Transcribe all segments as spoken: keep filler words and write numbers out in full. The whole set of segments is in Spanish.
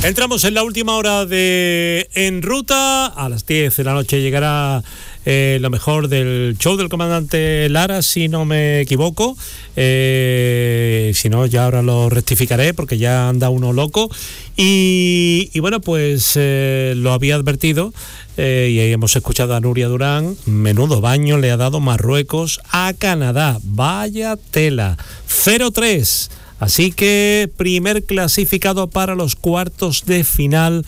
Entramos en la última hora de En Ruta. A las diez de la noche llegará eh, lo mejor del show del comandante Lara, si no me equivoco. Eh, si no, ya ahora lo rectificaré porque ya anda uno loco. Y, y bueno, pues eh, lo había advertido. Eh, y ahí hemos escuchado a Nuria Durán. Menudo baño le ha dado Marruecos a Canadá. Vaya tela. cero tres. Así que primer clasificado para los cuartos de final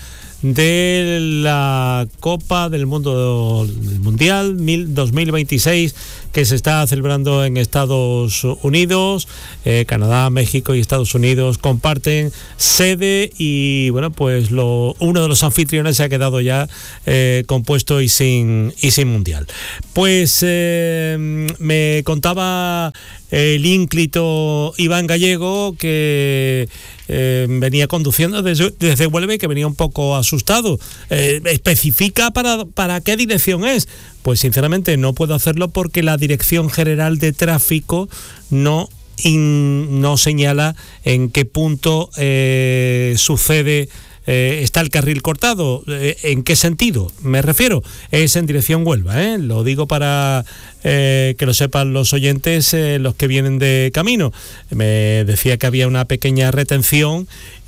de la Copa del Mundo del Mundial dos mil veintiséis, que se está celebrando en Estados Unidos. eh, Canadá, México y Estados Unidos comparten sede y bueno, pues lo, uno de los anfitriones se ha quedado ya eh, compuesto y sin, y sin Mundial. Pues eh, me contaba el ínclito Iván Gallego que eh, venía conduciendo desde, desde Huelva y que venía un poco asustado. Eh, ¿Especifica para, para qué dirección es? Pues sinceramente no puedo hacerlo porque la Dirección General de Tráfico no, in, no señala en qué punto eh, sucede. Eh, está el carril cortado. Eh, ¿En qué sentido? Me refiero, es en dirección Huelva, ¿eh? Lo digo para eh, que lo sepan los oyentes, eh, los que vienen de camino. Me decía que había una pequeña retención,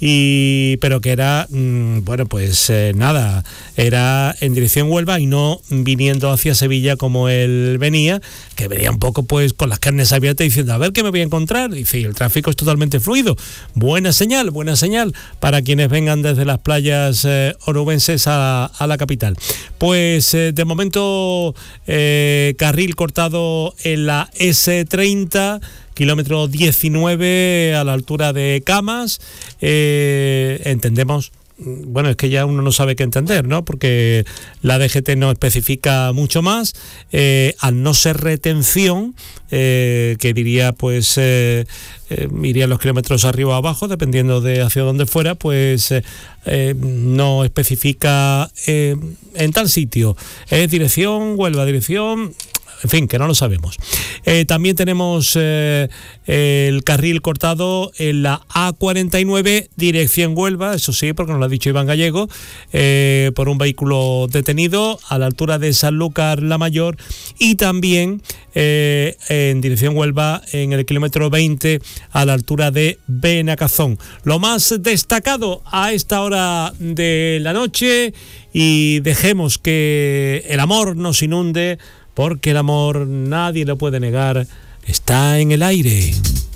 y pero que era, mmm, bueno, pues eh, nada, era en dirección Huelva y no viniendo hacia Sevilla como él venía, que venía un poco pues con las carnes abiertas diciendo, a ver qué me voy a encontrar. Y sí, el tráfico es totalmente fluido. Buena señal, buena señal para quienes vengan desde las playas eh, onubenses a, a la capital. Pues eh, de momento eh, carril cortado en la ese treinta, kilómetro diecinueve, a la altura de Camas. Eh, entendemos, bueno, es que ya uno no sabe qué entender, ¿no? Porque la D G T no especifica mucho más. Eh, al no ser retención, eh, que diría, pues, eh, eh, iría los kilómetros arriba o abajo, dependiendo de hacia dónde fuera, pues eh, eh, no especifica eh, en tal sitio. Es dirección Huelva, dirección... En fin, que no lo sabemos. Eh, también tenemos eh, el carril cortado en la A cuarenta y nueve, dirección Huelva, eso sí, porque nos lo ha dicho Iván Gallego, eh, por un vehículo detenido a la altura de Sanlúcar la Mayor, y también eh, en dirección Huelva en el kilómetro veinte a la altura de Benacazón. Lo más destacado a esta hora de la noche, y dejemos que el amor nos inunde, porque el amor nadie lo puede negar, está en el aire.